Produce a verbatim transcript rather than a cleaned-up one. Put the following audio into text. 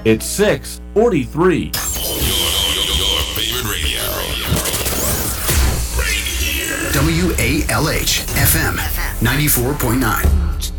It's six forty-three. Your, your favorite radio. Right here. W A L H F M ninety-four point nine.